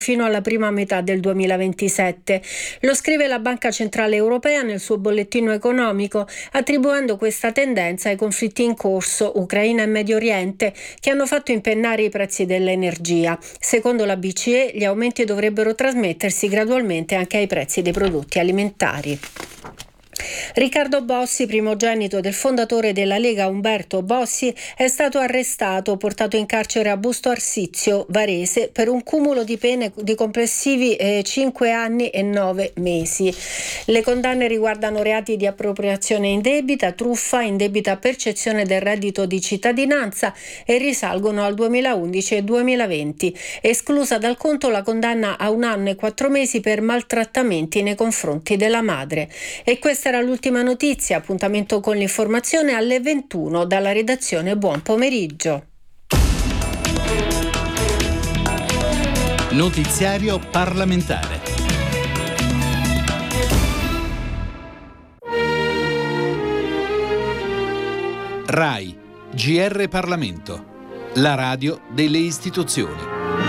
fino alla prima metà del 2027. Lo scrive la Banca Centrale Europea nel suo bollettino economico, attribuendo questa tendenza ai conflitti in corso, Ucraina e Medio Oriente, che hanno fatto impennare i prezzi dell'energia. Secondo la BCE, gli aumenti dovrebbero trasmettersi gradualmente anche ai prezzi dei prodotti alimentari. Riccardo Bossi, primogenito del fondatore della Lega Umberto Bossi, è stato arrestato, portato in carcere a Busto Arsizio, Varese, per un cumulo di pene di complessivi 5 anni e 9 mesi. Le condanne riguardano reati di appropriazione indebita, truffa, indebita percezione del reddito di cittadinanza e risalgono al 2011 e 2020. Esclusa dal conto la condanna a 1 anno e 4 mesi per maltrattamenti nei confronti della madre. E questa era l'ultima notizia. Appuntamento con l'informazione alle 21 dalla redazione. Buon pomeriggio. Notiziario parlamentare. RAI, GR Parlamento, la radio delle istituzioni.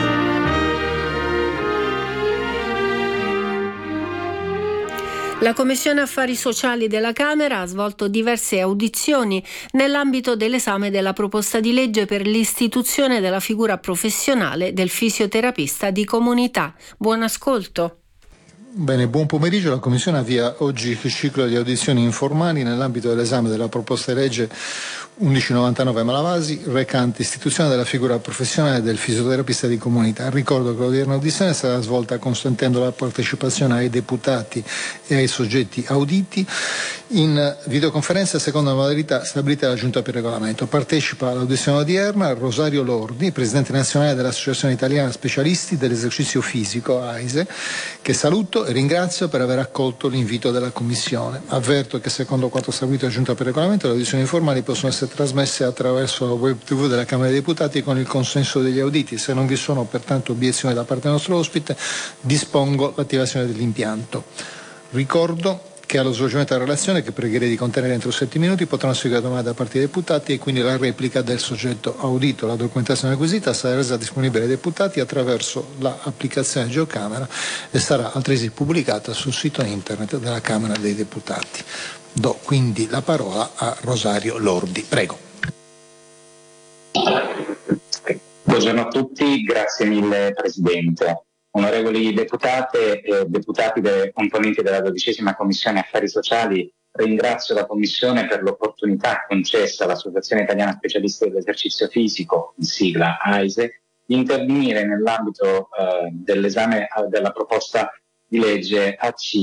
La Commissione Affari Sociali della Camera ha svolto diverse audizioni nell'ambito dell'esame della proposta di legge per l'istituzione della figura professionale del fisioterapista di comunità. Buon ascolto. Bene, buon pomeriggio. La Commissione avvia oggi il ciclo di audizioni informali nell'ambito dell'esame della proposta di legge 1199 Malavasi, recante istituzione della figura professionale del fisioterapista di comunità. Ricordo che l'odierna audizione sarà svolta consentendo la partecipazione ai deputati e ai soggetti auditi in videoconferenza secondo la modalità stabilita dalla Giunta per il Regolamento. Partecipa all'audizione odierna Rosario Lordi, Presidente nazionale dell'Associazione Italiana Specialisti dell'Esercizio Fisico, AISE, che saluto e ringrazio per aver accolto l'invito della Commissione. Avverto che secondo quanto stabilito dalla Giunta per il Regolamento le audizioni informali possono essere trasmesse attraverso la web TV della Camera dei Deputati con il consenso degli auditi. Se non vi sono pertanto obiezioni da parte del nostro ospite, dispongo l'attivazione dell'impianto. Ricordo che allo svolgimento della relazione, che pregherei di contenere entro 7 minuti, potranno seguire domande da parte dei deputati e quindi la replica del soggetto audito. La documentazione acquisita sarà resa disponibile ai deputati attraverso l'applicazione Geocamera e sarà altresì pubblicata sul sito internet della Camera dei Deputati. Do quindi la parola a Rosario Lordi. Prego. Buongiorno a tutti, grazie mille Presidente. Onorevoli deputate e deputati componenti della 12ª Commissione Affari Sociali, ringrazio la Commissione per l'opportunità concessa all'Associazione Italiana Specialisti dell'Esercizio Fisico, in sigla AISE, di intervenire nell'ambito dell'esame della proposta di legge AC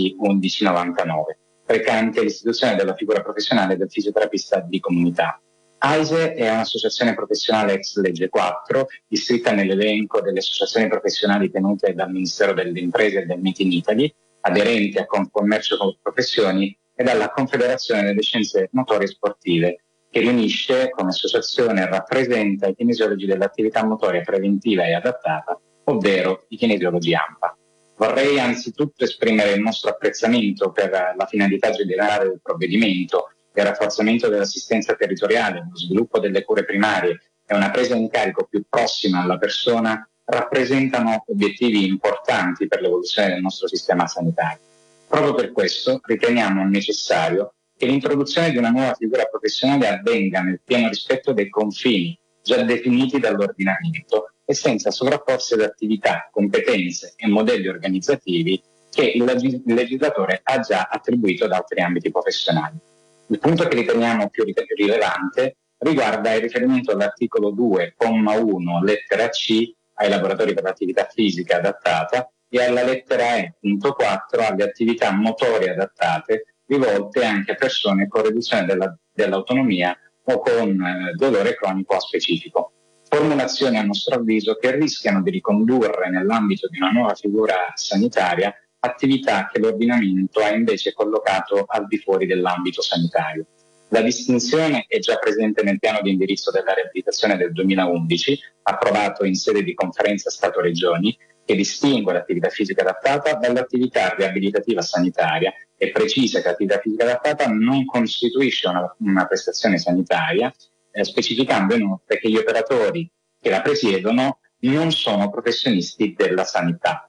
1199, recante l'istituzione della figura professionale del fisioterapista di comunità. AISE è un'associazione professionale ex legge 4, iscritta nell'elenco delle associazioni professionali tenute dal Ministero delle Imprese e del Made in Italy, aderente a Confcommercio Professioni e dalla Confederazione delle Scienze Motorie e Sportive, che riunisce come associazione e rappresenta i kinesiologi dell'attività motoria preventiva e adattata, ovvero i kinesiologi AMPA. Vorrei anzitutto esprimere il nostro apprezzamento per la finalità generale del provvedimento, il rafforzamento dell'assistenza territoriale, lo sviluppo delle cure primarie e una presa in carico più prossima alla persona rappresentano obiettivi importanti per l'evoluzione del nostro sistema sanitario. Proprio per questo riteniamo necessario che l'introduzione di una nuova figura professionale avvenga nel pieno rispetto dei confini già definiti dall'ordinamento e senza sovrapporsi ad attività, competenze e modelli organizzativi che il legislatore ha già attribuito ad altri ambiti professionali. Il punto che riteniamo più rilevante riguarda il riferimento all'articolo 2, comma 1, lettera C, ai laboratori per l'attività fisica adattata e alla lettera E, punto 4, alle attività motorie adattate, rivolte anche a persone con riduzione dell'autonomia o con dolore cronico aspecifico. Formulazioni, a nostro avviso, che rischiano di ricondurre nell'ambito di una nuova figura sanitaria attività che l'ordinamento ha invece collocato al di fuori dell'ambito sanitario. La distinzione è già presente nel piano di indirizzo della riabilitazione del 2011, approvato in sede di conferenza Stato-Regioni, che distingue l'attività fisica adattata dall'attività riabilitativa sanitaria e precisa che l'attività fisica adattata non costituisce una prestazione sanitaria, specificando inoltre che gli operatori che la presiedono non sono professionisti della sanità.